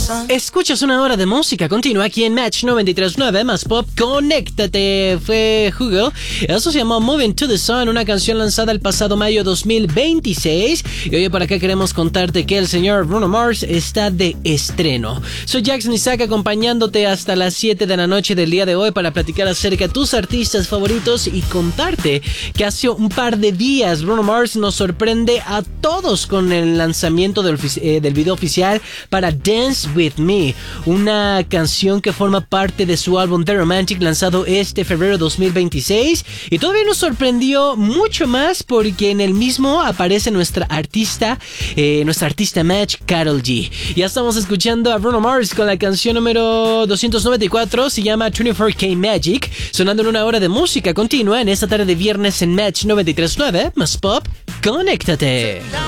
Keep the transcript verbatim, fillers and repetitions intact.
Escuchas una hora de música continua aquí en Match noventa y tres punto nueve más pop. Conéctate, fue Hugo. Eso se llamó Moving to the Sun, una canción lanzada el pasado mayo dos mil veintiséis. Y hoy por acá queremos contarte que el señor Bruno Mars está de estreno. Soy Jackson Isaac acompañándote hasta las siete de la noche del día de hoy para platicar acerca de tus artistas favoritos y contarte que hace un par de días Bruno Mars nos sorprende a todos con el lanzamiento del, eh, del video oficial para Dance With Me, una canción que forma parte de su álbum The Romantic lanzado este febrero dos mil veintiséis, y todavía nos sorprendió mucho más porque en el mismo aparece nuestra artista, eh, nuestra artista Match, Karol G. Ya estamos escuchando a Bruno Mars con la canción número doscientos noventa y cuatro, se llama veinticuatro K Magic, sonando en una hora de música continua en esta tarde de viernes en Match noventa y tres punto nueve más pop. Conéctate.